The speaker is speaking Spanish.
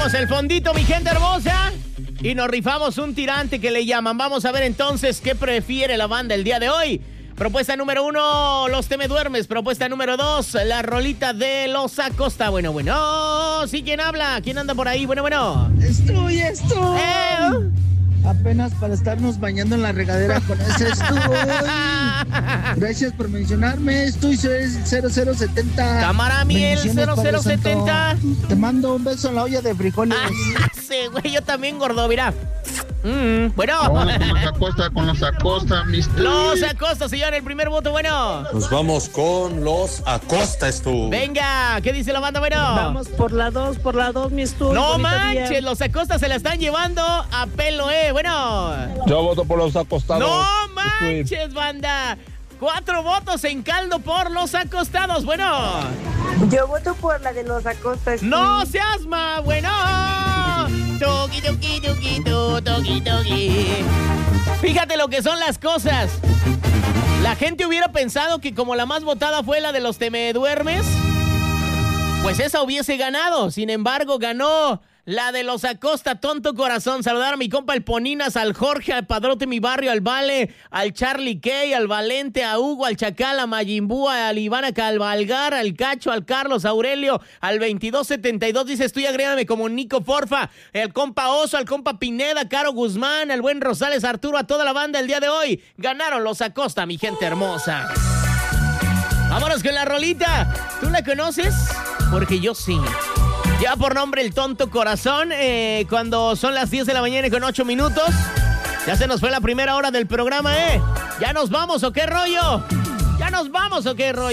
Ponemos el fondito, mi gente hermosa, y nos rifamos un tirante que le llaman. Vamos a ver entonces qué prefiere la banda el día de hoy. Propuesta número 1, Los Te Me Duermes. Propuesta número 2, la rolita de Los Acosta. Bueno. Sí, ¿quién habla? ¿Quién anda por ahí? Bueno. Estoy. Apenas para estarnos bañando en la regadera con ese estoy. Gracias por mencionarme. Estoy 0070. Cámara, Miguel, 0070. Te mando un beso en la olla de frijoles. Sí, güey, yo también, gordo, mira. Bueno. Con los Acosta, mister. Los Acosta, señor, el primer voto, bueno. Nos vamos con Los Acosta, esto. Venga, ¿qué dice la banda, bueno? Vamos por la 2, mi estudio. No manches, día. Los Acosta se la están llevando a pelo, bueno. Yo voto por Los Acostados. No manches, banda. 4 votos en caldo por Los Acostados, bueno. Yo voto por la de Los Acosta. No seas bueno. Toqui. Fíjate lo que son las cosas. La gente hubiera pensado que como la más votada fue la de Los Te Me Duermes, pues esa hubiese ganado. Sin embargo, ganó la de Los Acosta, Tonto Corazón. Saludar a mi compa el Poninas, al Jorge, al Padrote Mi Barrio, al Vale, al Charlie Kay, al Valente, a Hugo, al Chacal, a Mayimbu, al Ivana Calvalgar, al Cacho, al Carlos Aurelio, al 2272. Dices tú y agrégame como Nico, porfa. El compa Oso, al compa Pineda, Caro Guzmán, al buen Rosales, Arturo, a toda la banda el día de hoy. Ganaron Los Acosta, mi gente hermosa. Vámonos con la rolita. ¿Tú la conoces? Porque yo sí. Ya por nombre El Tonto Corazón, cuando son las 10 de la mañana y con 8 minutos. Ya se nos fue la primera hora del programa, ¿eh? ¿Ya nos vamos o qué rollo?